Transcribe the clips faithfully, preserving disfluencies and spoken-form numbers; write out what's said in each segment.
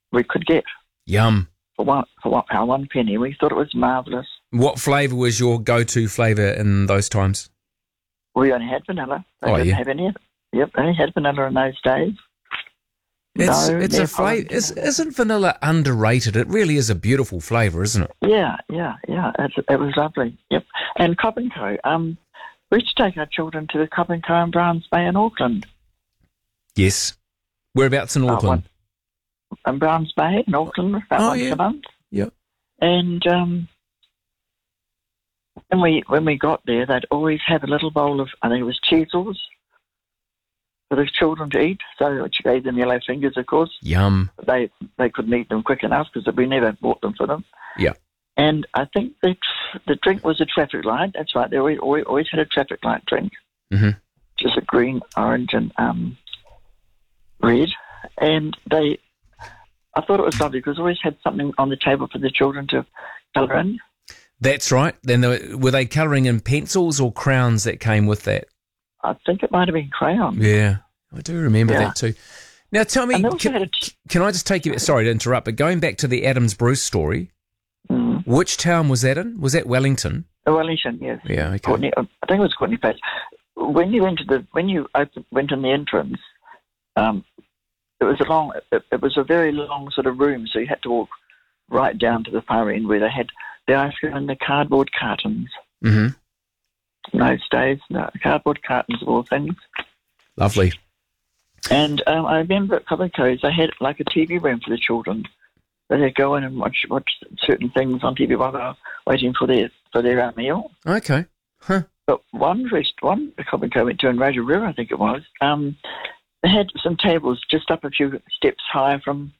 we could get. Yum. For one, for one, our one penny. We thought it was marvellous. What flavour was your go-to flavour in those times? We only had vanilla. They Oh, didn't yeah. have any. Yep, they only had vanilla in those days. It's No, it's a they're flavour. fine. Is, isn't vanilla underrated? It really is a beautiful flavour, isn't it? Yeah, yeah, yeah. It's, it was lovely. Yep. And Cobb and Co. Um, we used to take our children to the Cobb and Co. in Browns Bay in Auckland. Yes. Whereabouts in Uh, Auckland? In Browns Bay in Auckland, about Oh, once yeah. a month. Yep. And um, when we when we got there, they'd always have a little bowl of, I think it was Cheezels, for the children to eat. So which gave them yellow fingers, of course. Yum. They they couldn't eat them quick enough because we never bought them for them. Yeah. And I think the the drink was a traffic light. That's right. They always always, always had a traffic light drink, Mm-hmm. just a green, orange, and um, red. And they, I thought it was lovely because always had something on the table for the children to colour in. That's right. Then they were, were they colouring in pencils or crowns that came with that? I think it might have been crayon. Yeah, I do remember Yeah. that too. Now tell me, And they also can, had a t- can I just take you, sorry to interrupt, but going back to the Adams Bruce story, Mm. which town was that in? Was that Wellington? Wellington, yes. Yeah, okay. Courtney, I think it was Courtney Place. When you went to the when you opened, went in the entrance, um, it was a long. It, it was a very long sort of room, so you had to walk right down to the far end where they had the ice cream in the cardboard cartons. Mm-hmm. In those days, no, cardboard cartons of all things. Lovely. And um, I remember at Cobb and Co's, they had like a T V room for the children. They'd go in and watch watch certain things on T V while they were waiting for their for their uh, meal. Okay. Huh. But one rest, one Cobb and Co went to in Roger River, I think it was. Um, they had some tables just up a few steps higher from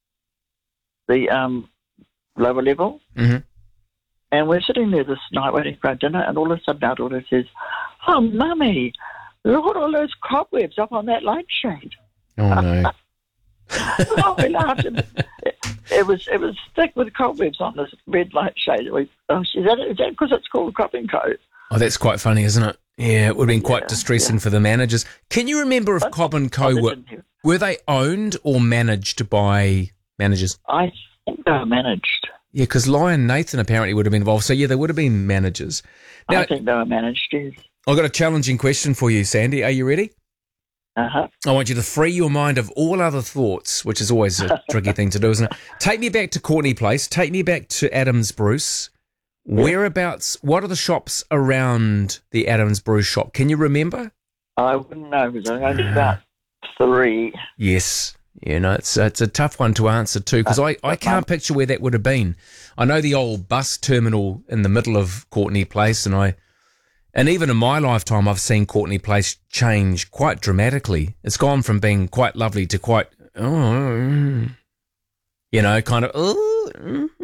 the um, lower level, Mm-hmm. and we're sitting there this night waiting for our dinner, and all of a sudden our daughter says, "Oh, Mummy, look at all those cobwebs up on that light shade." Oh, no. Oh, we laughed. And it, it was it was thick with cobwebs on this red light shade. We, oh, is that is that because it's called Cobb and Co? Oh, that's quite funny, isn't it? Yeah, it would have been quite Yeah, distressing yeah. for the managers. Can you remember if But- Cobb and Oh, Co they were, didn't hear. were they owned or managed by managers? I think they were managed. Yeah, because Lion Nathan apparently would have been involved. So, yeah, they would have been managers. Now, I think they were managed, yes. I've got a challenging question for you, Sandy. Are you ready? Uh-huh. I want you to free your mind of all other thoughts, which is always a tricky thing to do, isn't it? Take me back to Courtney Place. Take me back to Adams Bruce. Whereabouts, what are the shops around the Adams Bruce shop? Can you remember? I wouldn't know because I'm only about three. Yes. You know, it's, it's a tough one to answer too, because I, I can't picture where that would have been. I know the old bus terminal in the middle of Courtney Place, and I... And even in my lifetime, I've seen Courtney Place change quite dramatically. It's gone from being quite lovely to quite, oh, you know, kind of, oh,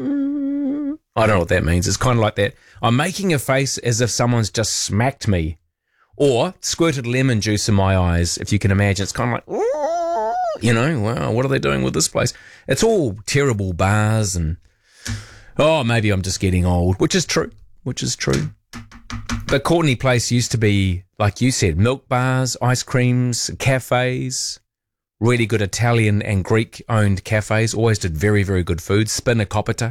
I don't know what that means. It's kind of like that. I'm making a face as if someone's just smacked me or squirted lemon juice in my eyes, if you can imagine. It's kind of like, oh, you know, wow, what are they doing with this place? It's all terrible bars and, oh, maybe I'm just getting old, which is true, which is true. But Courtney Place used to be, like you said, milk bars, ice creams, cafes, really good Italian and Greek-owned cafes. Always did very, very good food. Spinacopita.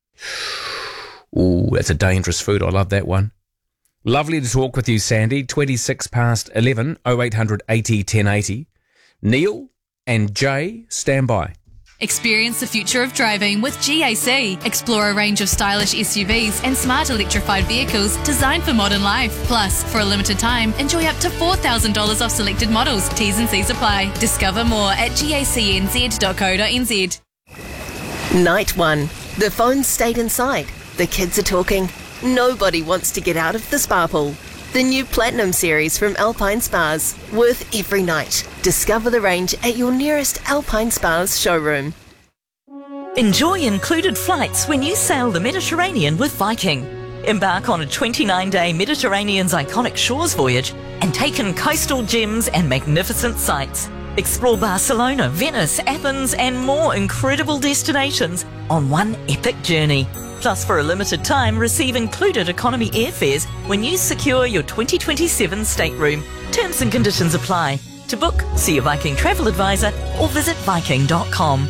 Ooh, that's a dangerous food. I love that one. Lovely to talk with you, Sandy. twenty-six past eleven, oh eight hundred eighty ten eighty. Neil and Jay, stand by. Experience the future of driving with G A C. Explore a range of stylish S U Vs and smart electrified vehicles designed for modern life. Plus, for a limited time, enjoy up to four thousand dollars off selected models. T's and C's apply. Discover more at gacnz dot co dot n z. Night one. The phones stayed inside. The kids are talking. Nobody wants to get out of the spa pool. The new Platinum series from Alpine Spas. Worth every night. Discover the range at your nearest Alpine Spas showroom. Enjoy included flights when you sail the Mediterranean with Viking. Embark on a twenty-nine day Mediterranean's iconic shores voyage and take in coastal gems and magnificent sights. Explore Barcelona, Venice, Athens and more incredible destinations on one epic journey. Plus, for a limited time, receive included economy airfares when you secure your twenty twenty-seven stateroom. Terms and conditions apply. To book, see a Viking travel advisor or visit viking dot com.